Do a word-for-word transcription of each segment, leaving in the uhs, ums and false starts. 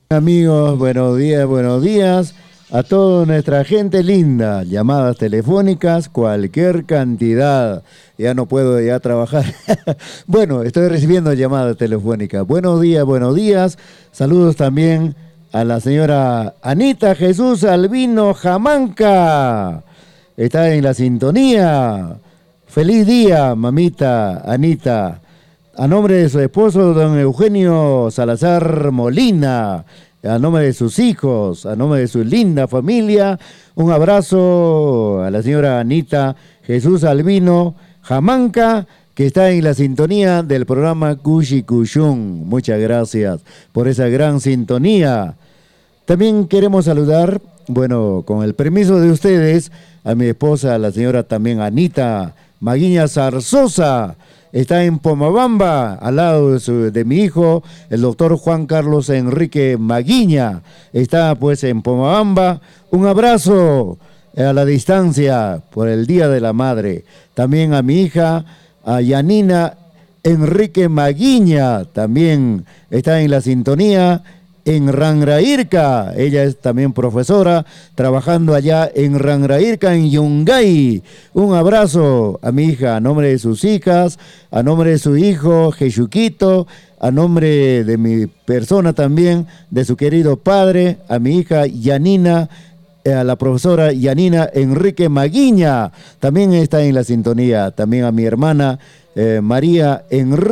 Amigos, buenos días, buenos días a toda nuestra gente linda. Llamadas telefónicas, cualquier cantidad. Ya no puedo ya trabajar. Bueno, estoy recibiendo llamadas telefónicas. Buenos días, buenos días. Saludos también a la señora Anita Jesús Albino Jamanca. Está en la sintonía. Feliz día, mamita Anita. A nombre de su esposo, don Eugenio Salazar Molina, a nombre de sus hijos, a nombre de su linda familia, un abrazo a la señora Anita Jesús Albino Jamanca, que está en la sintonía del programa Cushi Cushun. Muchas gracias por esa gran sintonía. También queremos saludar, bueno, con el permiso de ustedes, a mi esposa, la señora también Anita Maguiña Zarzosa. Está en Pomabamba, al lado de, su, de mi hijo, el doctor Juan Carlos Enrique Maguiña. Está pues en Pomabamba. Un abrazo a la distancia por el Día de la Madre. También a mi hija, a Yanina Enrique Maguiña, también está en la sintonía en Rangrairca. Ella es también profesora, trabajando allá en Rangrairca, en Yungay. Un abrazo a mi hija, a nombre de sus hijas, a nombre de su hijo, Jesuquito, a nombre de mi persona también, de su querido padre, a mi hija Yanina, a la profesora Yanina Enrique Maguiña, también está en la sintonía. También a mi hermana eh, María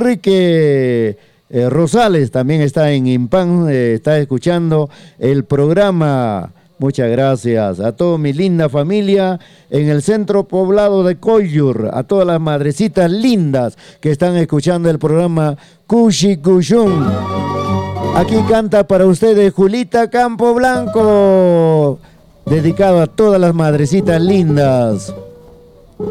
Enrique Eh, Rosales, también está en Impán, eh, está escuchando el programa. Muchas gracias a toda mi linda familia en el centro poblado de Coyur, a todas las madrecitas lindas que están escuchando el programa Cushi Cushun. Aquí canta para ustedes Julita Campo Blanco, dedicado a todas las madrecitas lindas.